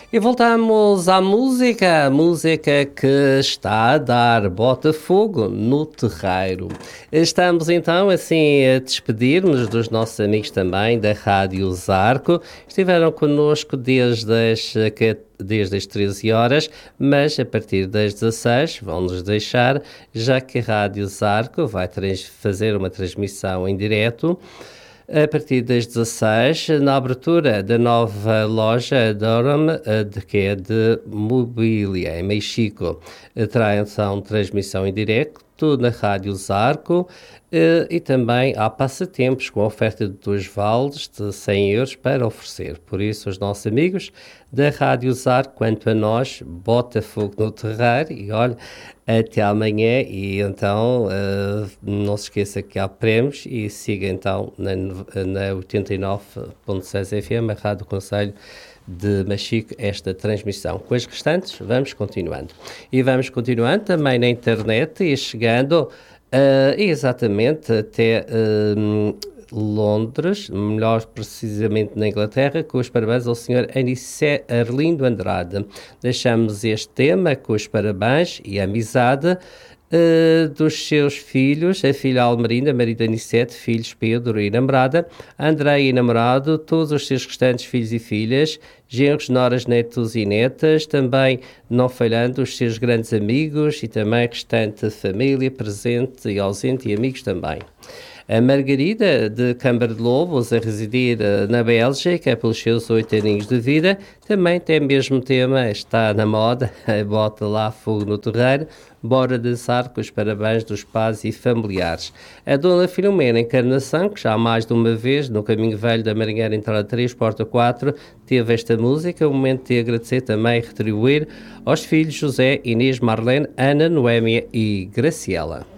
E voltamos à música, a música que está a dar Botafogo no terreiro. Estamos então assim a despedir-nos dos nossos amigos também da Rádio Zarco. Estiveram connosco desde as 13 horas, mas a partir das 16 vão-nos deixar, já que a Rádio Zarco vai fazer uma transmissão em direto a partir das 16, na abertura da nova loja Durham, que é de mobília, em Mexico. Terá então transmissão em direto na Rádio Zarco e também há passatempos com oferta de 2 vales de 100 euros para oferecer. Por isso, os nossos amigos da Rádio Zarco, quanto a nós, Botafogo no terreiro e olha, até amanhã e então não se esqueça que há prémios e siga então na 89.6 FM, a Rádio Conselho de Machico, esta transmissão. Com as restantes, vamos continuando. E vamos continuando também na internet e chegando exatamente até Londres, melhor precisamente na Inglaterra, com os parabéns ao Sr. Anicé Arlindo Andrade. Deixamos este tema com os parabéns e a amizade dos seus filhos, a filha Almerinda, marido Anicete, filhos Pedro e namorada, André e namorado, todos os seus restantes filhos e filhas, genros, noras, netos e netas, também não falhando os seus grandes amigos e também restante família presente e ausente e amigos também. A Margarida, de Câmara de Lobos, a residir na Bélgica, pelos seus 8 aninhos de vida, também tem o mesmo tema, está na moda, bota lá fogo no terreiro, bora dançar com os parabéns dos pais e familiares. A Dona Filomena Encarnação, que já mais de uma vez, no Caminho Velho da Marinheira, entrada 3, porta 4, teve esta música, o momento de agradecer também e retribuir aos filhos José, Inês, Marlene, Ana, Noémia e Graciela.